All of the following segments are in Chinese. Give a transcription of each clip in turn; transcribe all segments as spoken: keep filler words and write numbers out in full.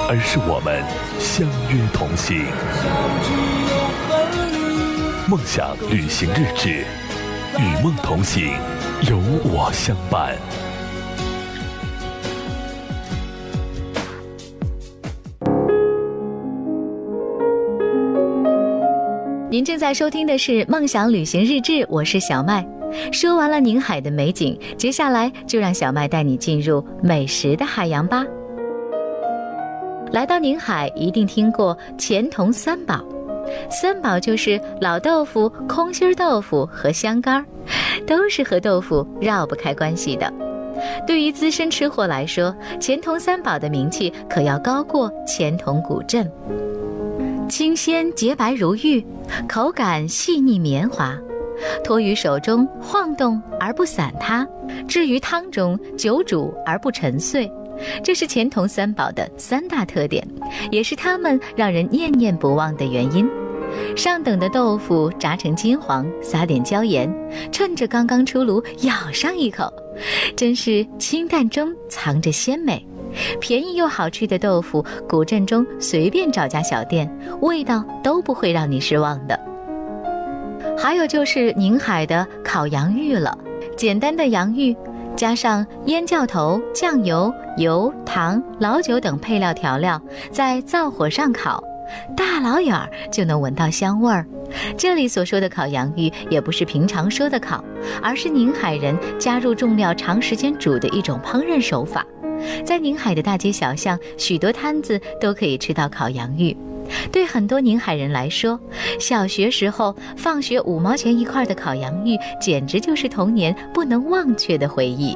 而是我们相约同行。梦想旅行日志，与梦同行，有我相伴。 您正在收听的是梦想旅行日志，我是小麦。说完了宁海的美景，接下来就让小麦带你进入美食的海洋吧。来到宁海，一定听过钱塘三宝。三宝就是老豆腐、空心豆腐和香干，都是和豆腐绕不开关系的。对于资深吃货来说，钱塘三宝的名气可要高过钱塘古镇。清鲜洁白如玉，口感细腻绵滑，托于手中晃动而不散塌，置于汤中久煮而不沉碎。这是钱塘三宝的三大特点，也是它们让人念念不忘的原因。上等的豆腐炸成金黄，撒点椒盐，趁着刚刚出炉咬上一口，真是清淡中藏着鲜美。便宜又好吃的豆腐，古镇中随便找家小店，味道都不会让你失望的。还有就是宁海的烤洋芋了，简单的洋芋加上腌教头、酱油、油、糖、老酒等配料调料，在灶火上烤，大老远就能闻到香味儿。这里所说的烤洋芋也不是平常说的烤，而是宁海人加入重料长时间煮的一种烹饪手法。在宁海的大街小巷，许多摊子都可以吃到烤洋芋。对很多宁海人来说，小学时候放学五毛钱一块的烤洋芋，简直就是童年不能忘却的回忆。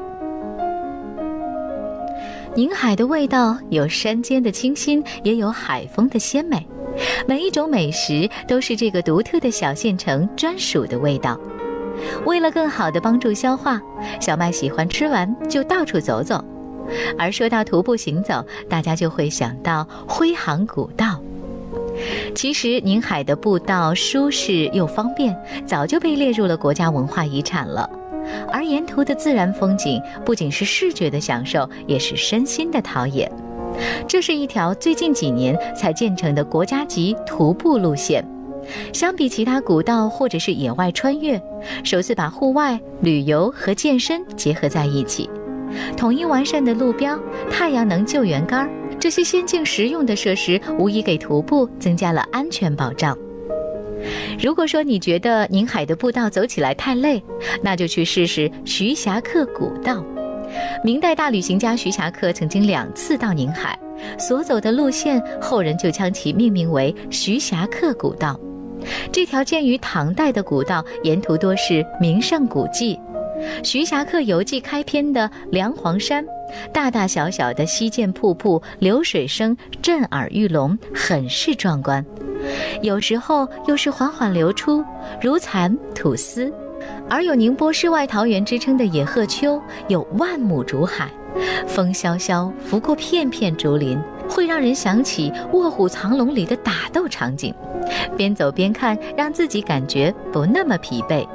宁海的味道有山间的清新，也有海风的鲜美，每一种美食都是这个独特的小县城专属的味道。为了更好地帮助消化，小麦喜欢吃完就到处走走。而说到徒步行走，大家就会想到徽杭古道。其实宁海的步道舒适又方便，早就被列入了国家文化遗产了。而沿途的自然风景不仅是视觉的享受，也是身心的陶冶。这是一条最近几年才建成的国家级徒步路线。相比其他古道或者是野外穿越，首次把户外、旅游和健身结合在一起。统一完善的路标、太阳能救援杆，这些先进实用的设施无疑给徒步增加了安全保障。如果说你觉得宁海的步道走起来太累，那就去试试徐霞客古道。明代大旅行家徐霞客曾经两次到宁海，所走的路线后人就将其命名为徐霞客古道。这条建于唐代的古道，沿途多是名胜古迹。徐霞客游记开篇的梁皇山，大大小小的溪涧瀑布，流水声震耳欲聋，很是壮观。有时候又是缓缓流出，如蚕吐丝。而有宁波世外桃源之称的野鹤丘，有万亩竹海，风萧萧拂过片片竹林，会让人想起卧虎藏龙里的打斗场景。边走边看，让自己感觉不那么疲惫。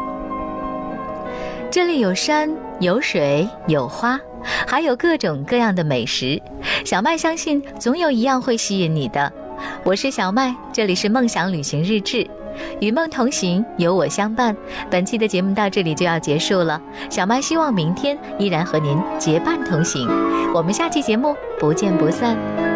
这里有山有水有花，还有各种各样的美食，小麦相信总有一样会吸引你的。我是小麦，这里是梦想旅行日志，与梦同行，有我相伴。本期的节目到这里就要结束了，小麦希望明天依然和您结伴同行，我们下期节目不见不散。